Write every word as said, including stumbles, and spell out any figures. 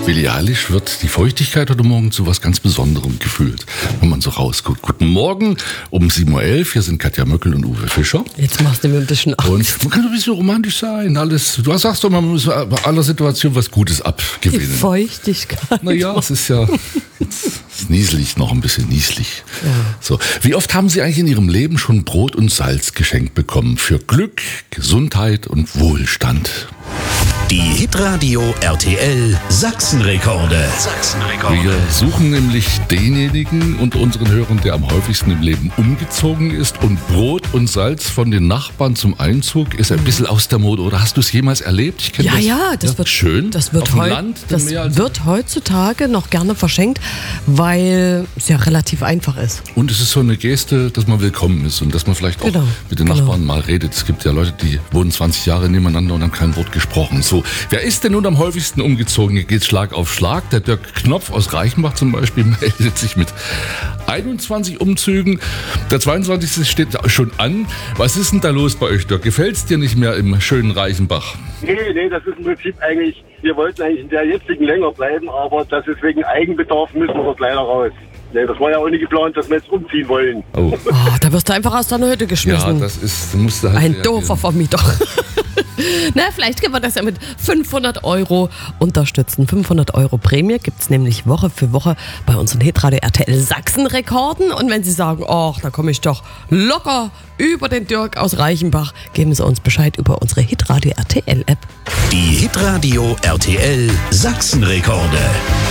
Billie Eilish wird die Feuchtigkeit heute Morgen zu was ganz Besonderem gefühlt, wenn man so rausguckt. Guten Morgen um sieben Uhr elf, hier sind Katja Möckel und Uwe Fischer. Jetzt machst du mir ein bisschen Angst. Und man kann ein bisschen romantisch sein. Alles, du sagst doch, man muss bei aller Situation was Gutes abgewinnen. Die Feuchtigkeit. Naja, es ist ja jetzt ist nieselig, noch ein bisschen nieselig. Ja. So, wie oft haben Sie eigentlich in Ihrem Leben schon Brot und Salz geschenkt bekommen? Für Glück, Gesundheit und Wohlstand. Die Hitradio R T L Sachsenrekorde. Sachsenrekorde. Wir suchen nämlich denjenigen unter unseren Hörern, der am häufigsten im Leben umgezogen ist. Und Brot und Salz von den Nachbarn zum Einzug ist ein bisschen aus der Mode. Oder hast du es jemals erlebt? Ich kenn Ja, das. ja, das wird schön. Das wird, Auf dem heu- Land, das mehr als- wird heutzutage noch gerne verschenkt, weil es ja relativ einfach ist. Und es ist so eine Geste, dass man willkommen ist und dass man vielleicht auch Genau, mit den genau. Nachbarn mal redet. Es gibt ja Leute, die wohnen zwanzig Jahre nebeneinander und haben kein Wort gesprochen. So, wer ist denn nun am häufigsten umgezogen? Hier geht's Schlag auf Schlag. Der Dirk Knopf aus Reichenbach zum Beispiel meldet sich mit einundzwanzig Umzügen. Der zweiundzwanzigste steht schon an. Was ist denn da los bei euch, Dirk? Gefällt's dir nicht mehr im schönen Reichenbach? Nee, nee, das ist im Prinzip eigentlich, wir wollten eigentlich in der jetzigen länger bleiben, aber das ist wegen Eigenbedarf, müssen wir dort leider raus. Nee, das war ja auch nicht geplant, dass wir jetzt umziehen wollen. Oh. Oh, da wirst du einfach aus deiner Hütte Ja, geschmissen. das ist, du musst halt Ein reagieren. doofer Vermieter. Na, vielleicht können wir das ja mit fünfhundert Euro unterstützen. fünfhundert Euro Prämie gibt es nämlich Woche für Woche bei unseren Hitradio R T L Sachsen-Rekorden. Und wenn Sie sagen, ach, da komme ich doch locker über den Dirk aus Reichenbach, geben Sie uns Bescheid über unsere Hitradio R T L App. Die Hitradio R T L Sachsenrekorde.